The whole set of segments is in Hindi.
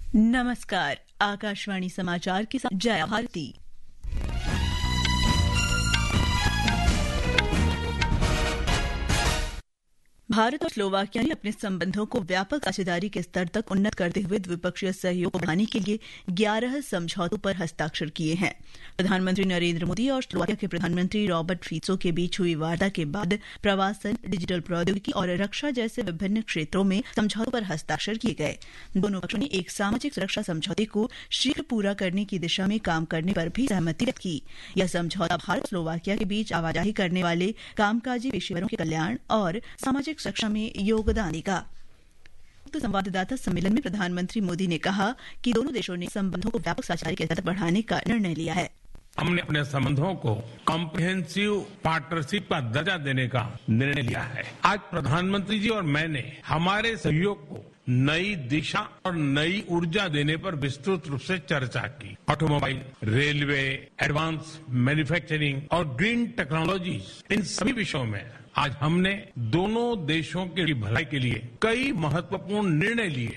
नमस्कार। आकाशवाणी समाचार के साथ जया भारती। भारत और स्लोवाकिया ने अपने संबंधों को व्यापक साझेदारी के स्तर तक उन्नत करते हुए द्विपक्षीय सहयोग को बढ़ाने के लिए 11 समझौतों पर हस्ताक्षर किए हैं। प्रधानमंत्री नरेंद्र मोदी और स्लोवाकिया के प्रधानमंत्री रॉबर्ट फीत्सो के बीच हुई वार्ता के बाद प्रवासन, डिजिटल प्रौद्योगिकी और रक्षा जैसे विभिन्न क्षेत्रों में समझौतों पर हस्ताक्षर किए गए। दोनों पक्षों ने एक सामाजिक सुरक्षा समझौते को शीघ्र पूरा करने की दिशा में काम करने पर भी सहमति व्यक्त की। यह समझौता भारत और स्लोवाकिया के बीच आवाजाही करने वाले कामकाजी पेशेवरों के कल्याण और सामाजिक सुरक्षा में योगदान देगा। संवाददाता सम्मेलन में प्रधानमंत्री मोदी ने कहा कि दोनों देशों ने संबंधों को व्यापक साझेदारी के स्तर तक बढ़ाने का निर्णय लिया है। हमने अपने संबंधों को कॉम्प्रिहेंसिव पार्टनरशिप का दर्जा देने का निर्णय लिया है। आज प्रधानमंत्री जी और मैंने हमारे सहयोग को नई दिशा और नई ऊर्जा देने पर विस्तृत रूप से चर्चा की। ऑटोमोबाइल, रेलवे, एडवांस मैन्युफैक्चरिंग और ग्रीन टेक्नोलॉजीज, इन सभी विषयों में आज हमने दोनों देशों की भलाई के लिए कई महत्वपूर्ण निर्णय लिए।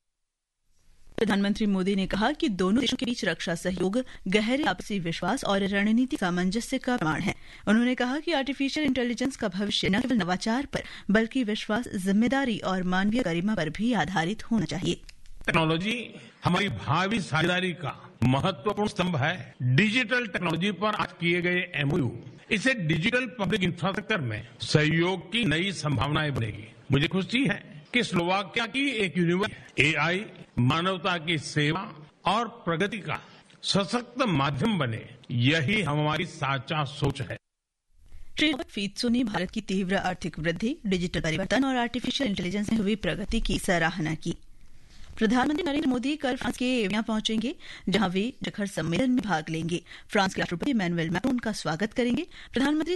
प्रधानमंत्री मोदी ने कहा कि दोनों देशों के बीच रक्षा सहयोग गहरे आपसी विश्वास और रणनीतिक सामंजस्य का प्रमाण है। उन्होंने कहा कि आर्टिफिशियल इंटेलिजेंस का भविष्य न केवल नवाचार पर बल्कि विश्वास, जिम्मेदारी और मानवीय गरिमा पर भी आधारित होना चाहिए। टेक्नोलॉजी हमारी भावी साझेदारी का महत्वपूर्ण स्तंभ है। डिजिटल टेक्नोलॉजी पर आज किए गए एमओयू इसे डिजिटल पब्लिक इंफ्रास्ट्रक्चर में सहयोग की नई संभावनाएं बनेगी। मुझे खुशी है कि स्लोवाकिया की एक यूनिवर्सिटी एआई मानवता की सेवा और प्रगति का सशक्त माध्यम बने, यही हमारी साचा सोच है। श्री रॉबर्ट फीत्सो ने भारत की तीव्र आर्थिक वृद्धि, डिजिटल परिवर्तन और आर्टिफिशियल इंटेलिजेंस में हुई प्रगति की सराहना की। प्रधानमंत्री नरेंद्र मोदी कल फ्रांस के एवियां पहुंचेंगे, जहां वे शिखर सम्मेलन में भाग लेंगे। फ्रांस के राष्ट्रपति इमैनुएल मैक्रोन का स्वागत करेंगे। प्रधानमंत्री